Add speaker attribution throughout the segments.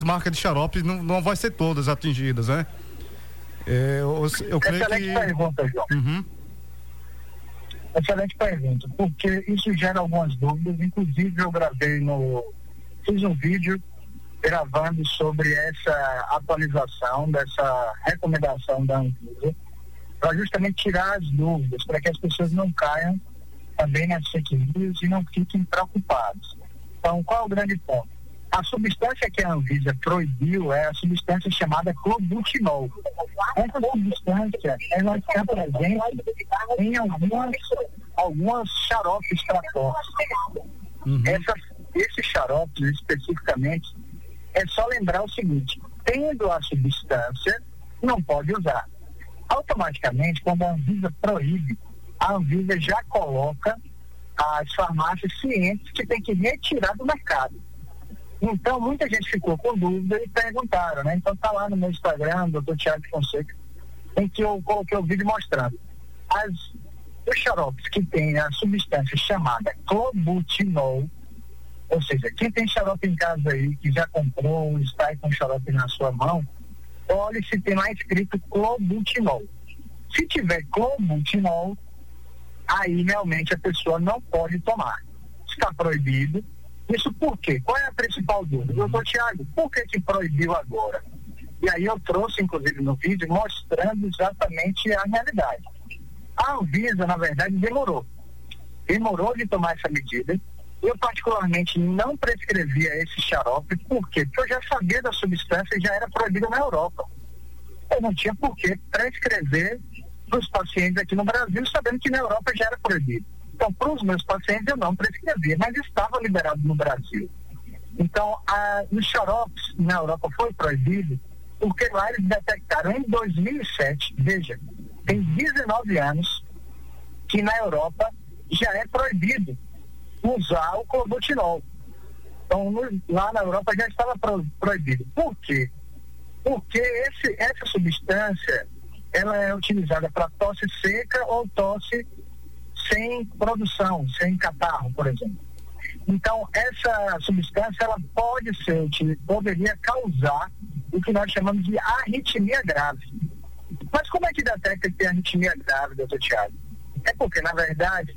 Speaker 1: marcas de xarope não vai ser todas atingidas, né? Eu creio que...
Speaker 2: Excelente pergunta, João.
Speaker 1: Uhum.
Speaker 2: Excelente pergunta, porque isso gera algumas dúvidas. Inclusive eu fiz um vídeo gravando sobre essa atualização dessa recomendação da Anvisa, para justamente tirar as dúvidas, para que as pessoas não caiam também nas fake news e não fiquem preocupados. Então, qual é o grande ponto? A substância que a Anvisa proibiu é a substância chamada clobutinol. Essa substância, ela está presente em algumas xaropes para tosse.
Speaker 1: Uhum.
Speaker 2: Esses xaropes, especificamente, é só lembrar o seguinte: tendo a substância, não pode usar. Automaticamente, quando a Anvisa proíbe, a Anvisa já coloca as farmácias cientes que tem que retirar do mercado. Então, muita gente ficou com dúvida e perguntaram, né? Então, tá lá no meu Instagram, Dr. Thiago Fonseca, em que eu coloquei o vídeo mostrando os xaropes que tem a substância chamada clobutinol. Ou seja, quem tem xarope em casa aí, que já comprou, está aí com xarope na sua mão, olhe se tem lá escrito clobutinol. Se tiver clobutinol, aí realmente a pessoa não pode tomar. Está proibido. Isso por quê? Qual é a principal dúvida? Doutor Thiago, por que proibiu agora? E aí eu trouxe, inclusive, no vídeo, mostrando exatamente a realidade. A Anvisa, na verdade, demorou de tomar essa medida. Eu, particularmente, não prescrevia esse xarope. Por quê? Porque eu já sabia da substância e já era proibida na Europa. Eu não tinha por que prescrever para os pacientes aqui no Brasil, sabendo que na Europa já era proibido. Então, para os meus pacientes, eu não prescrevia, mas estava liberado no Brasil. Então, os xaropes na Europa foi proibido porque lá eles detectaram em 2007, veja, tem 19 anos que na Europa já é proibido usar o clobutinol. Então, lá na Europa já estava proibido. Por quê? Porque essa substância, ela é utilizada para tosse seca ou tosse sem produção, sem catarro, por exemplo. Então, essa substância, ela poderia causar o que nós chamamos de arritmia grave. Mas como é que detecta que tem arritmia grave, doutor Thiago? É porque, na verdade,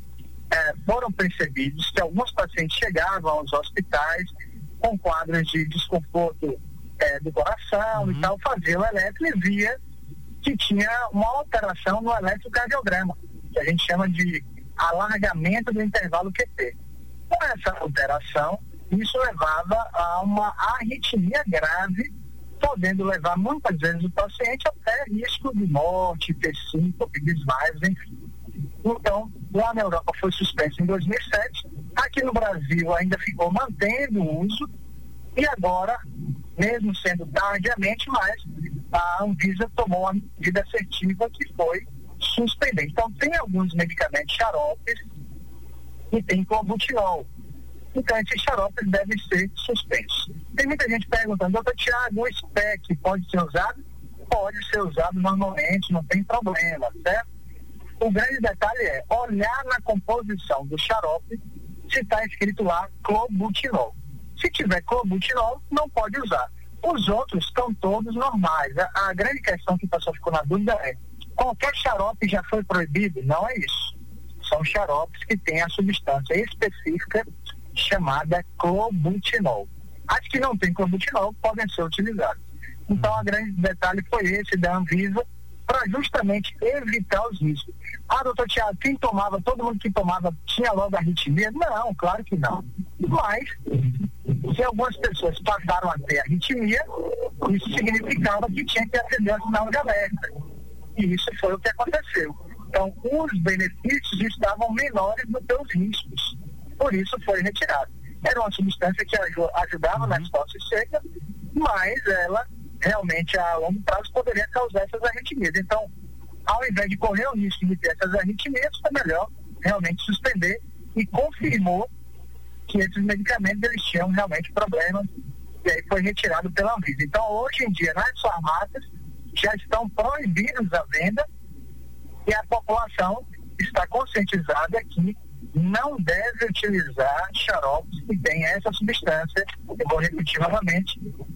Speaker 2: foram percebidos que alguns pacientes chegavam aos hospitais com quadros de desconforto do coração e tal, fazia o eletro e via que tinha uma alteração no eletrocardiograma, que a gente chama de alargamento do intervalo QT. Com essa alteração, isso levava a uma arritmia grave, podendo levar muitas vezes o paciente até risco de morte, ter síncope, desmaios, enfim. Então, lá na Europa foi suspenso em 2007, aqui no Brasil ainda ficou mantendo o uso, e agora, mesmo sendo tardiamente, mas a Anvisa tomou uma medida assertiva que foi suspender. Então, tem alguns medicamentos xaropes que tem clobutinol. Então, esses xaropes devem ser suspensos. Tem muita gente perguntando: doutor Thiago, o SPEC pode ser usado? Pode ser usado normalmente, não tem problema, certo? O grande detalhe é olhar na composição do xarope se está escrito lá clobutinol. Se tiver clobutinol, não pode usar. Os outros estão todos normais. A grande questão que o pessoal ficou na dúvida é: qualquer xarope já foi proibido? Não é isso. São xaropes que têm a substância específica chamada clobutinol. As que não têm clobutinol podem ser utilizadas. Então, o grande detalhe foi esse da Anvisa, para justamente evitar os riscos. Doutor Thiago, todo mundo que tomava tinha logo arritmia? Não, claro que não. Mas, se algumas pessoas passaram a ter arritmia, isso significava que tinha que acender a sinal de alerta. E isso foi o que aconteceu. Então, os benefícios estavam menores do que os riscos. Por isso foi retirado. Era uma substância que ajudava nas tosses secas, mas ela realmente a longo prazo poderia causar essas arritmias. Então, ao invés de correr o risco de ter essas arritmias, foi melhor realmente suspender, e confirmou que esses medicamentos eles tinham realmente problemas, e aí foi retirado pela Anvisa. Então, hoje em dia, nas farmácias já estão proibidos a venda, e a população está conscientizada que não deve utilizar xaropes que tenham essa substância, eu vou repetir novamente,